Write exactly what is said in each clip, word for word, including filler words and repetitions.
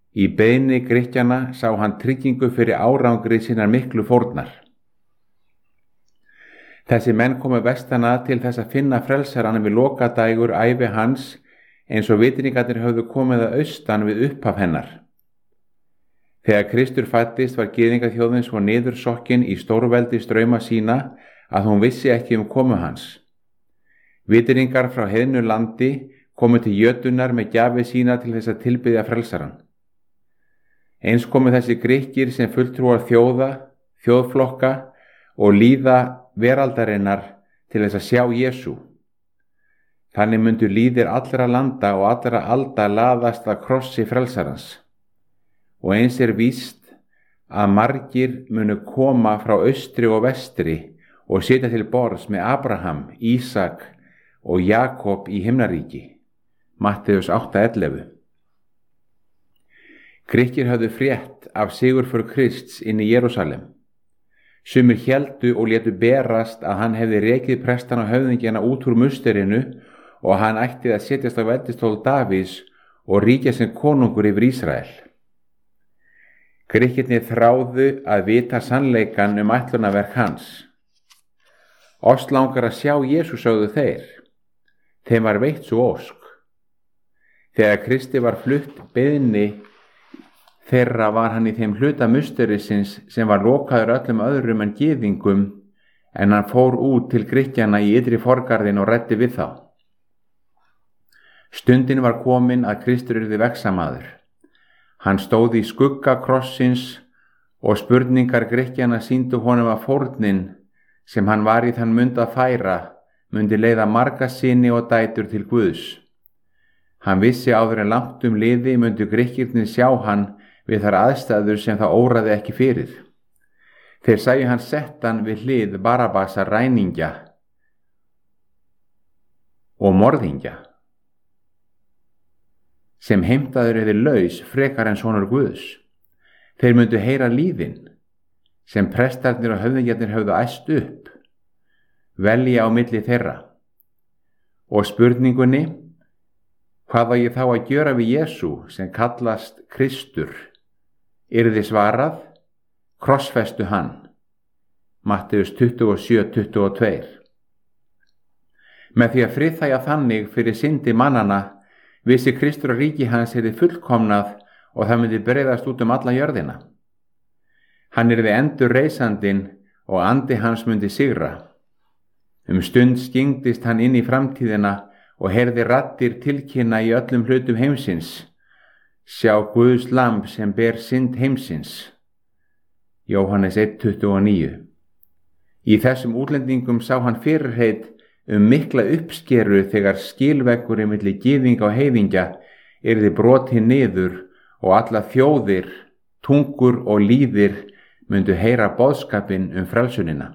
Í beiðni Grikkjanna sá hann tryggingu fyrir árangri sinnar miklu fórnar. Þessi menn komu vestan að til þess að finna frelsarann við lokadægur ævi hans, eins og vitringarnir höfðu komið að austan við upphaf hennar. Þegar Kristur fæddist var gyðingaþjóðin svo niðursokkin í stórveldi strauma sína að hún vissi ekki um komu hans. Vitringar frá heiðnu landi komu til jötunar með gjafir sína til þess að tilbiðja frelsarann. Eins komu þessi Grikkir sem fulltrúar þjóða, þjóðflokka og líða veraldarinnar til þess að sjá Jesú. Þannig myndu líðir allra landa og allra alda laðast að krossi frelsarans. Og eins er víst að margir munu koma frá austri og vestri og sitja til borðs með Abraham, Ísak og Jakob í himnaríki. Matteus átta ellefu. Grikkir höfðu frétt af sigurför Krists inn í Jerúsalem. Sumir héldu og létu berast að hann hefði rekið prestana og höfðingjana út úr musterinu og hann ætti að setjast á veldistól Davíðs og ríkja sem konungur yfir Ísrael. Grikkirnir þráðu að vita sannleikann um ætlunarverk hans. Oss langar að sjá Jesú, sögðu þeir. Þeim var veitt svo ósk. Þegar Kristi var flutt beiðni þeirra var hann í þeim hluta musterisins sem var lokaður öllum öðrum en gyðingum, en hann fór út til Grikkjanna í ytri forgarðin og ræddi við þá. Stundin var komin að Kristur yrði vegsamaður. Hann stóð í skugga krossins og spurningar Grikkjanna sýndu honum að fórnin sem hann var í þann mund að færa mundi leiða marga syni og dætur til Guðs. Hann vissi áður en langt um liði mundu Grikkirnir sjá hann við þar aðstæður sem það óraði ekki fyrir. Þeir sæju hann settan við hlið Barabasa ræningja og morðingja, sem heimtaður yfir laus frekar en sonur Guðs. Þeir myndu heyra lífin, sem prestarnir og höfðingjarnir höfðu æst upp, velja á milli þeirra. Og spurningunni, hvað var ég þá að gjöra við Jesú sem kallast Kristur, yrði svarað, krossfestu hann. Matteus tuttugu og sjö tuttugu og tvö. Með því að friðþægja þannig fyrir syndi mannana, vissi Kristur að ríki hans yrði fullkomnað og það myndi breiðast út um alla jörðina. Hann yrði endur reisandinn og andi hans myndi sigra. Um stund skyngdist hann inn í framtíðina og heyrði raddir tilkynna í öllum hlutum heimsins. Sjá Guðs lamb sem ber synd heimsins. Jóhannes eitt tuttugu og níu. Í þessum útlendingum sá hann fyrirheit um mikla uppskeru þegar skilveggur milli gyðinga og heiðingja yrði brotið niður og alla þjóðir, tungur og líðir myndu heyra boðskapinn um frelsunina.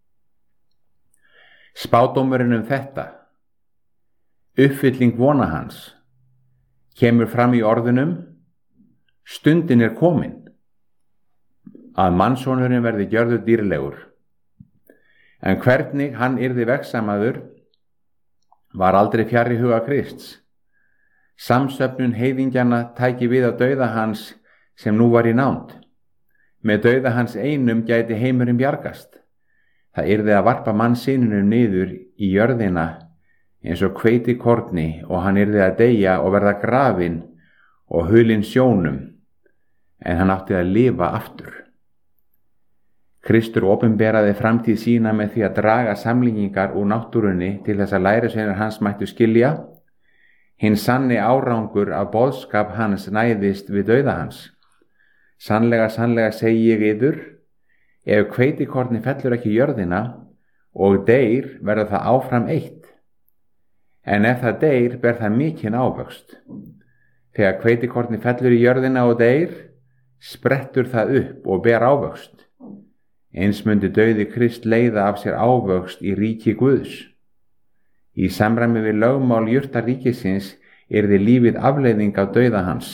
Spádómurinn um þetta, uppfylling vona hans, kemur fram í orðunum, stundin er komin, að mannssonurinn verði gjörður dýrlegur. En hvernig hann yrði vegsamaður var aldrei fjarri huga Krists. Samsöfnun heiðingjana tæki við að dauða hans sem nú var í nánd. Með dauða hans einum gæti heimurinn bjargast. Það yrði að varpa mannsynunum niður í jörðina eins og hveiti korni og hann yrði að deyja og verða grafinn og hulinn sjónum, en hann átti að lifa aftur. Kristur opinberaði framtíð sína með því að draga samlíkingar úr náttúrunni til þess að lærisveinar hans mættu skilja. Hinn sanni árangur af boðskap hans næðist við dauða hans. Sannlega, sannlega segi ég yður, ef hveitikorni fellur ekki í jörðina og deyr verður það áfram eitt. En ef það deyr ber það mikinn ávöxt. Þegar hveitikorni fellur í jörðina og deyr, sprettur það upp og ber ávöxt. Eins myndi dauði Krist leiða af sér ávöxt í ríki Guðs. Í samræmi við lögmál jurtaríkisins yrði lífið afleiðing af dauða hans.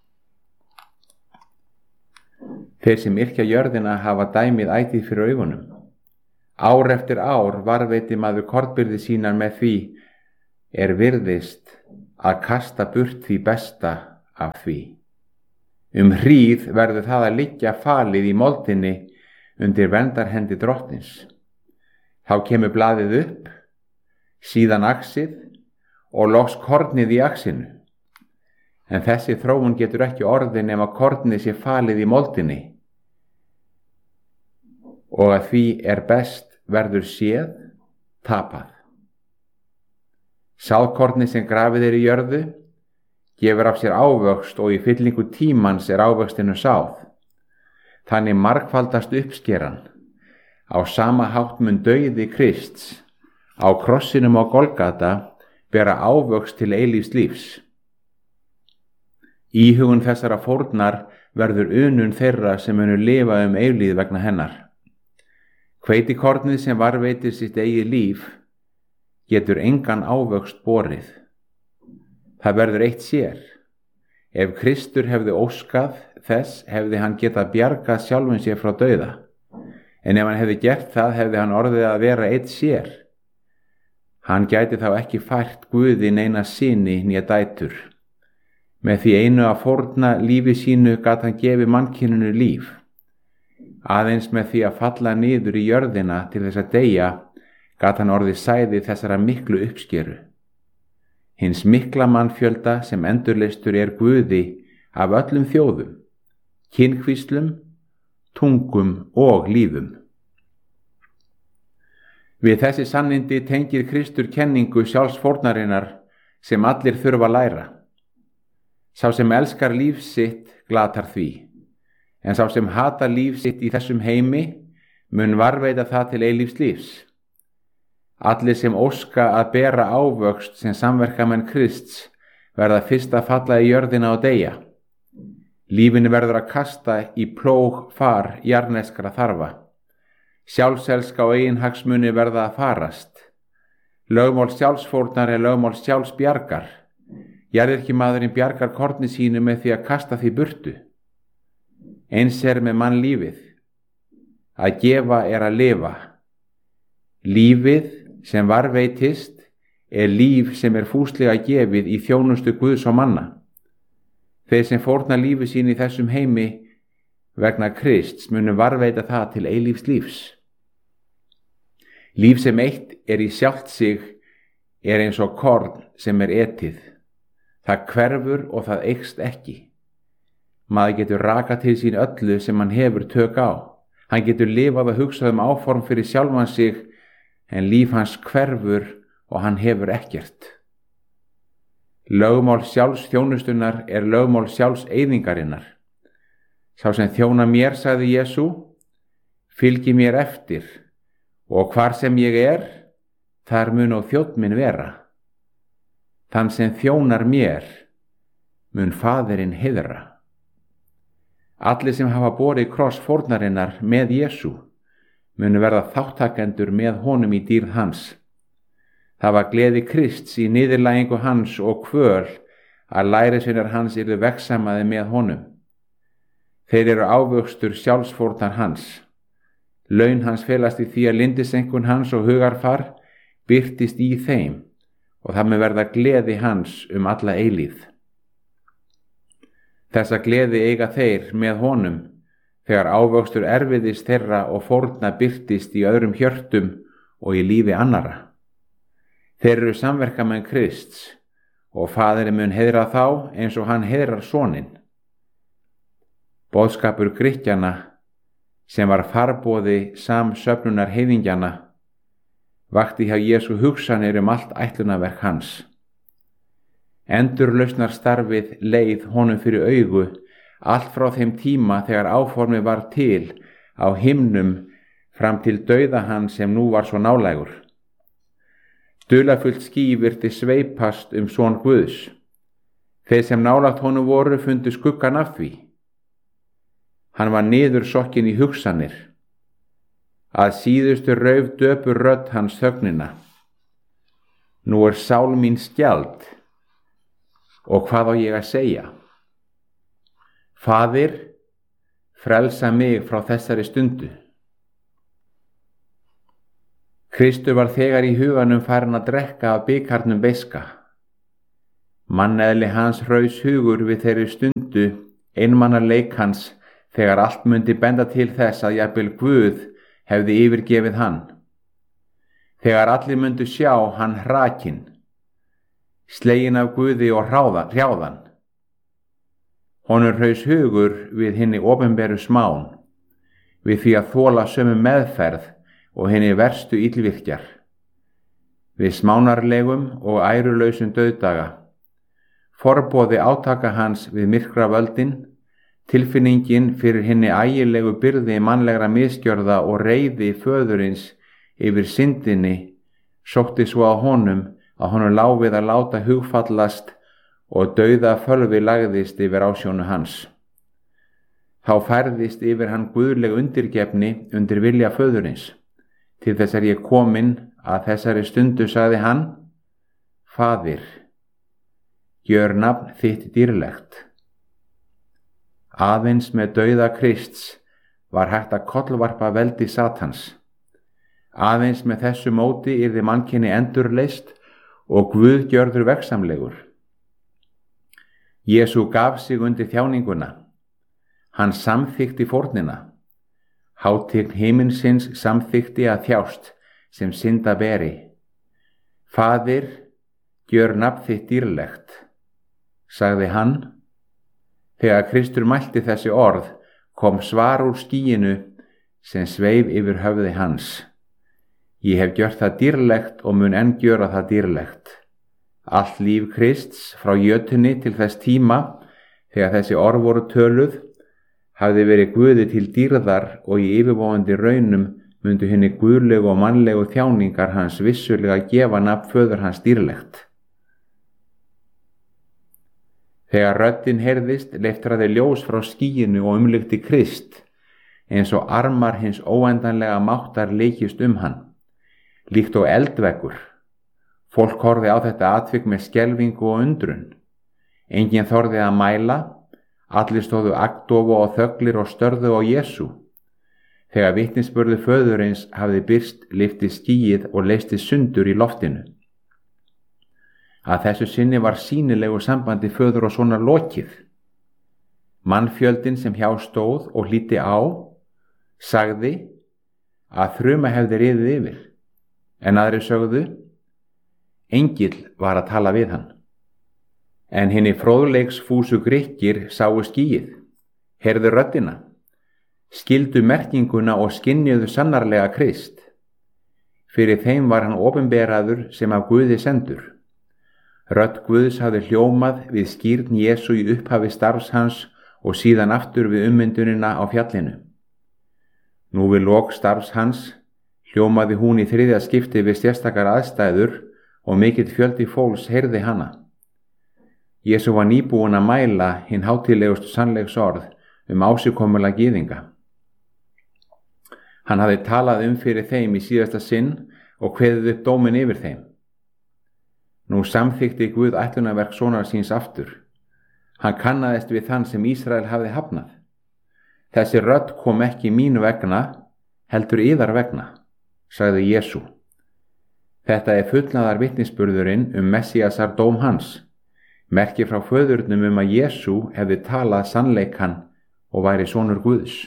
Þeir sem yrkja jörðina hafa dæmið ætíð fyrir augunum. Ár eftir ár varðveiti maður kornbirgðir sínar með því er virðist að kasta burt því besta af því. Um hríð verður það að liggja falið í moldinni undir verndarhendi drottins. Þá kemur blaðið upp, síðan axið og loks kornið í axinu. En þessi þróun getur ekki orðið nema kornið sé falið í moldinni, og að því er best verður séð tapað. Sáðkornið sem grafið er í jörðu gefur af sér ávöxt og í fyllingu tímans er ávöxtinu sáð. Þannig margfaldast uppskeran. Á sama hátt mun dauði Krists á krossinum á Golgata bera ávöxt til eilífs lífs. Íhugun þessara fórnar verður unun þeirra sem munu lifa um eilíð vegna hennar. Hveitikornið sem varveitir sitt eigið líf getur engan ávöxt borið. Það verður eitt sér. Ef Kristur hefði óskað þess hefði hann getað bjargað sjálfum sér frá dauða. En ef hann hefði gert það hefði hann orðið að vera eitt sér. Hann gæti þá ekki fært Guði neina syni né dætur. Með því einu að fórna lífi sínu gat hann gefið mannkyninu líf. Aðeins með því að falla niður í jörðina til þess að deyja gat hann orðið sæði þessara miklu uppskeru. Hins mikla mannfjölda sem endurleystur er Guði af öllum þjóðum, kynhvíslum, tungum og lífum. Við þessi sannindi tengir Kristur kenningu sjálfsfórnarinnar sem allir þurfa að læra. Sá sem elskar líf sitt glatar því, en sá sem hatar líf sitt í þessum heimi mun varveita það til eilífs lífs. Allir sem óska að bera ávöxt sem samverkamenn Krists verða fyrst að falla í jörðina og deyja. Lífinu verður að kasta í plóg far jarneskra þarfa. Sjálfselska og eiginhagsmuni verða að farast. Lögmál sjálfsfórnar er lögmál sjálfsbjargar. Jarðirkjumaðurinn bjargar korni sínu með því að kasta því burtu. Eins er með mannlífið. Að gefa er að lifa. Lífið sem varveitist er líf sem er fúslega gefið í þjónustu Guðs og manna. Þeir sem fórna lífi sín í þessum heimi vegna Krists munu varveita það til eilífs lífs. Líf sem eitt er í sjálft sig er eins og korn sem er etið. Það hverfur og það eykst ekki. Maður getur rakað til sín öllu sem hann hefur tök á. Hann getur lifað og hugsað um áform fyrir sjálfan sig, en líf hans hverfur og hann hefur ekkert. Lögmál sjálfs þjónustunar er lögmál sjálfs eyðingarinnar. Sá sem þjóna mér, sagði Jesú, fylgi mér eftir, og hvar sem ég er, þar mun og þjónn minn vera. Þann sem þjónar mér, mun Faðirinn heiðra. Allir sem hafa borið kross fórnarinnar með Jesú munu verða þáttakendur með honum í dýrð hans. Það var gleði Krists í niðurlægingu hans og kvöl að lærisveinar hans yrðu vegsamaði með honum. Þeir eru ávöxtur sjálfsfórnar hans. Laun hans felast í því að lindisenkun hans og hugarfar birtist í þeim og það mun verða gleði hans um alla eilíð. Þessa gleði eiga þeir með honum þegar ávöxtur erfiðis þeirra og fórna birtist í öðrum hjörtum og í lífi annara. Þeir eru samverkamenn Krists og Faðirinn mun heiðra þá eins og hann heiðrar soninn. Boðskapur Grikkjana sem var farboði samsöfnunar heiðingjana vakti hjá Jesú hugsanir um allt ætlunarverk hans. Endurlausnar starfið leið honum fyrir augu allt frá þeim tíma þegar áformið var til á himnum fram til dauða hans sem nú var svo nálægur. Dularfullt ský virti sveipast um son Guðs. Þeir sem nálægt honum voru fundu skuggan af því. Hann var niður sokkin í hugsanir. Að síðustu rauf döpur rödd hans þögnina. Nú er sál mín skjald, og hvað á ég að segja? Faðir, frelsa mig frá þessari stundu. Kristur var þegar í huganum farinn að drekka af bikarnum beiska. Manneðli hans hraus hugur við þeirri stundu einmana leik hans þegar allt mundi benda til þess að jafnvel Guð hefði yfirgefið hann. Þegar allir mundu sjá hann hrakinn, sleginn af Guði og hrjáðan. Honum hraus hugur við hinni opinberu smán, við því að þola sömu meðferð og hinni verstu illvirkjar, við smánarlegum og ærulausum dauðdaga, forboði átaka hans við myrkra völdin, tilfinningin fyrir hinni ægilegu byrði mannlegra misgjörða og reiði föðurins yfir syndinni sótti svo að honum að honum lá við að láta hugfallast og dauða fölvi lagðist yfir ásjónu hans. Þá færðist yfir hann guðleg undirgefni undir vilja föðurins. Til þess er ég kominn að þessari stundu, sagði hann: Faðir, gjör nafn þitt dýrlegt. Aðeins með dauða Krists var hægt að kollvarpa veldi Satans. Aðeins með þessu móti yrði mannkyni endurreist og Guð gjörður vegsamlegur. Jesú gaf sig undir þjáninguna. Hann samþykti fórnina. Hátign himinsins samþykti að þjást sem synda beri. Faðir, gjör nafn þitt dýrlegt, sagði hann. Þegar Kristur mælti þessi orð kom svar úr skýinu sem sveif yfir höfði hans. Ég hef gjört það dýrlegt og mun enn gjöra það dýrlegt. Allt líf Krists frá jötunni til þess tíma þegar þessi orð voru töluð hafði verið Guði til dýrðar og í yfirvofandi raunum mundu hinni guðlegu og mannlegu þjáningar hans vissulega gefa nafn föður hans dýrlegt. Þegar röddin heyrðist leiftraði ljós frá skýinu og umlykti Krist, eins og armar hins óendanlega máttar leikist um hann, líkt og eldveggur. Fólk horfði á þetta atvik með skelfingu og undrun. Enginn þorði að mæla, allir stóðu agndofa og þöglir og störðu á Jesú. Þegar vitnisburður föðurins hafði birst lyfti skýið og leysti sundur í loftinu. Að þessu sinni var sýnilegu sambandi föður og sonar lokið. Mannfjöldin sem hjá stóð og hlýddi á, sagði að þruma hefði riðið yfir, en aðri sögðu: Engill var að tala við hann. En hinni fróðleiksfúsu Grikkir sáu skýið, heyrðu röddina, skildu merkinguna og skynjuðu sannarlega Krist. Fyrir þeim var hann opinberaður sem af Guði sendur. Rödd Guðs hafði hljómað við skírn Jesú í upphafi starfs hans og síðan aftur við ummyndunina á fjallinu. Nú við lok starfs hans hljómaði hún í þriðja skipti við sérstakar aðstæður og mikill fjöldi fólks heyrði hana. Jesú var nýbúinn að mæla hinn hátíðlegustu sannleiksorð um ásigkomulag gyðinga. Hann hafði talað um fyrir þeim í síðasta sinn og kveðið upp dóminn yfir þeim. Nú samþykti Guð ætlunarverk sonar síns aftur. Hann kannaðist við þann sem Ísrael hafði hafnað. Þessi rödd kom ekki mín vegna, heldur yðar vegna, sagði Jesú. Þetta er fullnaðar vitnisburðurinn um Messiasar dóm hans, merki frá föðurnum um að Jesú hefði talað sannleikann og væri sonur Guðs.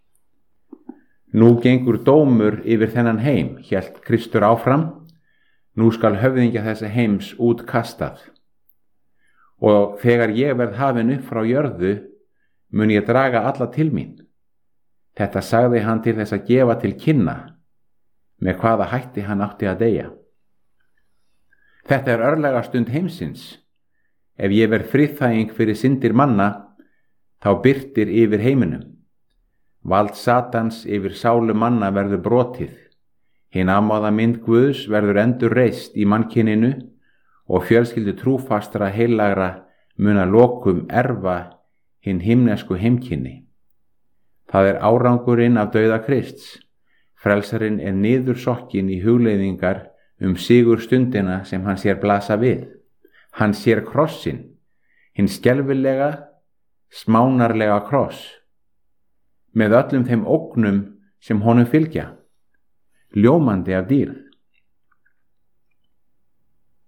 Nú gengur dómur yfir þennan heim, hélt Kristur áfram. Nú skal höfðingja þessa heims út kastað. Og þegar ég verð hafinn upp frá jörðu, mun ég draga alla til mín. Þetta sagði hann til þess að gefa til kynna, með hvaða hætti hann átti að deyja. Þetta er örlega stund heimsins. Ef ég verð friðþæging fyrir syndir manna, þá birtir yfir heiminum. Vald Satans yfir sálu manna verður brotið. Hinn amáða mynd Guðs verður endur reist í mannkyninu og fjölskyldu trúfastra heilagra mun að lokum erfa hinn himnesku heimkynni. Það er árangurinn af dauða Krists. Frelsarinn er niðursokkin í hugleiðingar um sigur stundina sem hann sér blasa við. Hann sér krossin, hinn skelfilega, smánarlega kross, með öllum þeim ógnum sem honum fylgja, ljómandi af dýrð.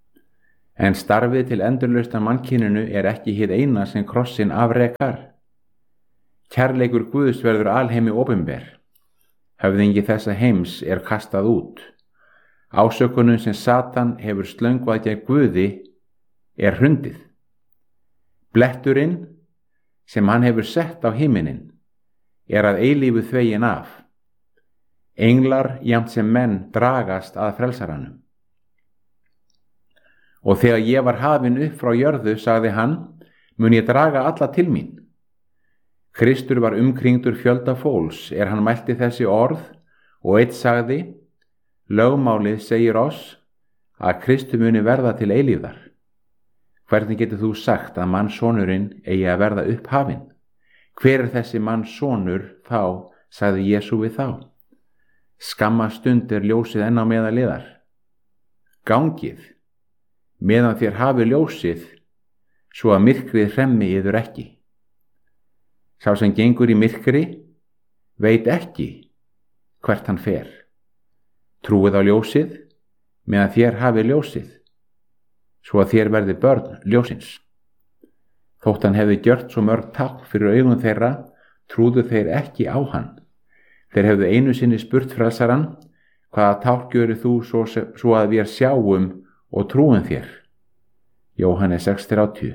En starfið til endurlausnar mannkyninu er ekki hið eina sem krossin afrekar. Kærleikur Guðs verður alheimi opinber. Höfðingi þessa heims er kastað út. Ásökunum sem Satan hefur slöngvað gegn Guði er hrundið. Bletturinn sem hann hefur sett á himinin er að eilífu þveginn af. Englar jafnt sem menn dragast að frelsaranum. Og þegar ég var hafinn upp frá jörðu, sagði hann, mun ég draga alla til mín. Kristur var umkringdur fjölda fólks er hann mælti þessi orð og einn sagði, lögmálið segir oss að Kristur muni verða til eilífðar. Hvernig getur þú sagt að mannssonurinn eigi að verða upphafinn? Hver er þessi mannssonur þá, sagði Jesú við þá. Skamma stund er ljósið enn á meðal liðar. Gangið, meðan þér hafi ljósið, svo að myrkrið hremmi yður ekki. Sá sem gengur í myrkri veit ekki hvert hann fer. Trúið á ljósið, meðan þér hafi ljósið, svo að þér verði börn ljósins. Þótt hann hefði gjört svo mörg tákn fyrir augum þeirra, trúðu þeir ekki á hann. Þeir hefðu einu sinni spurt frelsarann, hvaða tákn gjörir þú svo, svo að við sjáum og trúum þér? Jóhannes sex þrjátíu.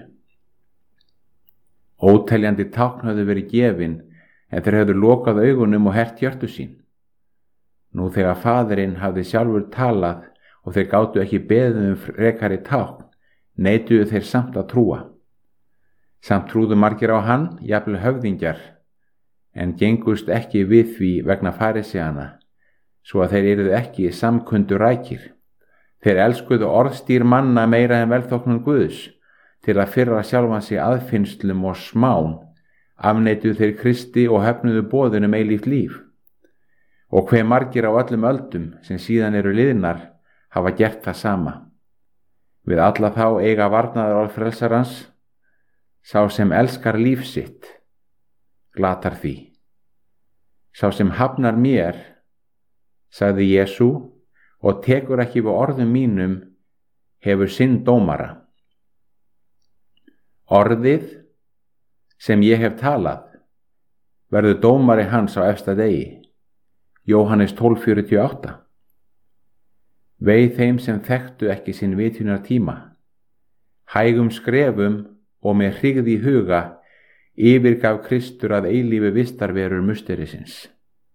Óteljandi tákn höfðu verið gefin, en þeir höfðu lokað augunum og hert hjörtu sín. Nú þegar faðirinn hafði sjálfur talað og þeir gátu ekki beðið um frekari tákn, neituðu þeir samt að trúa. Samt trúðu margir á hann, jafnvel höfðingjar, en gengust ekki við því vegna farisæana, svo að þeir yrðu ekki samkundu rækir. Þeir elskuðu orðstýr manna meira en velþóknun Guðs, til að fyrra sjálfan sig aðfinnslum og smán, afneituðu þeir Kristi og höfnuðu boðunum eilíft líf. Og hve margir á öllum öldum sem síðan eru liðnar hafa gert það sama. Við alla þá eiga varnaður orð frelsarans, sá sem elskar líf sitt, glatar því. Sá sem hafnar mér, sagði Jesú, og tekur ekki við orðum mínum, hefur sinn dómara. Orðið sem ég hef talað verður dómari hans á efsta degi. Jóhannes tólf fjörutíu og átta. Vei þeim sem þekktu ekki sinn vitjunar tíma. Hægum skrefum og með hrygð í huga yfirgaf Kristur að eilífu vistarverur musterisins.